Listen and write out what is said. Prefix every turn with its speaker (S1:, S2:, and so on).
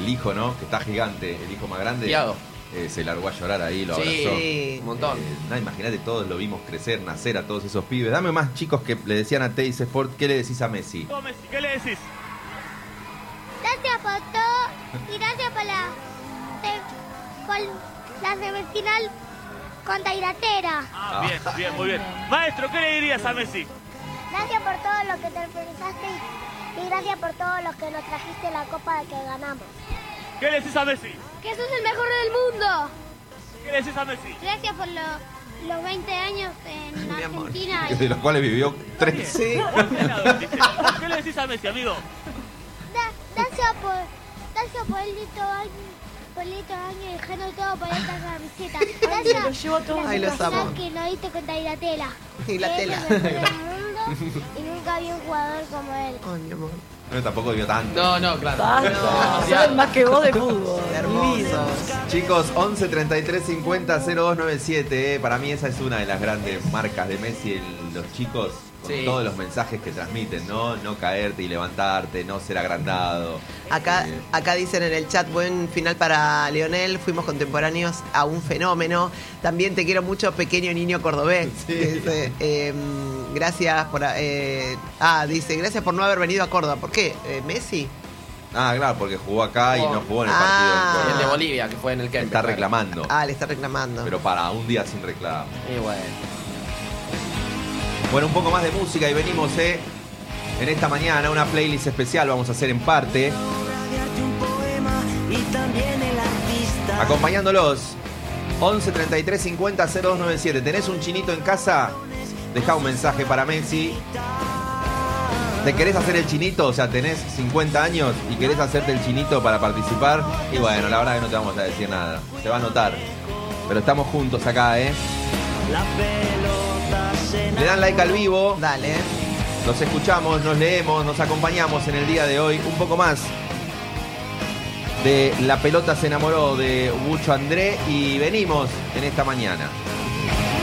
S1: el hijo, ¿no? Que está gigante, el hijo más grande.
S2: Thiago.
S1: Se largó a llorar ahí, lo abrazó.
S2: Sí, un montón.
S1: Imagínate, todos lo vimos crecer, nacer a todos esos pibes. Dame más chicos que le decían a Teis Sport, ¿qué le decís a Messi?
S3: Messi, ¿qué le decís?
S4: Gracias por todo y gracias por la semifinal contra Inglaterra.
S3: Bien, muy bien. Maestro, ¿qué le dirías a Messi?
S4: Gracias por todo lo que te organizaste y gracias por todo lo que nos trajiste la copa de que ganamos.
S3: ¿Qué le decís a Messi?
S4: Que sos el mejor del mundo.
S3: ¿Qué le decís a Messi?
S4: Gracias por los 20 años en Argentina.
S1: De los cuales vivió 13.
S3: ¿Qué le decís a Messi, amigo?
S4: Gracias por el lindo año y dejando todo por esta camiseta. Gracias
S5: Ay, los amo.
S4: que nos diste contra Inglaterra.
S5: Y la tela.
S4: Es el mejor del mundo y nunca había un jugador como él.
S5: Ay, mi amor.
S1: No, tampoco vivió tanto.
S2: No, claro.
S6: Basta, saben más que vos de fútbol.
S5: Hermosos.
S1: Chicos, 11 33 50 0297. Para mí esa es una de las grandes marcas de Messi en los chicos. Con
S2: Sí.
S1: todos los mensajes que transmiten, ¿no? No caerte y levantarte, no ser agrandado.
S5: Acá dicen en el chat, buen final para Lionel, fuimos contemporáneos a un fenómeno. También te quiero mucho, pequeño niño cordobés.
S1: Sí.
S5: Dice, gracias por... dice, gracias por no haber venido a Córdoba. ¿Por qué? ¿Messi?
S1: Ah, claro, porque jugó acá y no jugó en el partido en
S2: El de
S1: Córdoba.
S2: Bolivia, que fue en el que
S1: Está reclamando.
S5: Le está reclamando.
S1: Pero para un día sin reclamo.
S2: Y bueno.
S1: Bueno, un poco más de música y venimos, en esta mañana una playlist especial vamos a hacer en parte. Acompañándolos. 11 33 50 0297. ¿Tenés un chinito en casa? Deja un mensaje para Messi. ¿Te querés hacer el chinito? O sea, tenés 50 años y querés hacerte el chinito para participar. Y bueno, la verdad que no te vamos a decir nada. Se va a notar. Pero estamos juntos acá, Le dan like al vivo.
S5: Dale.
S1: Los escuchamos, nos leemos, nos acompañamos en el día de hoy. Un poco más de La Pelota se enamoró de Bucho André y venimos en esta mañana.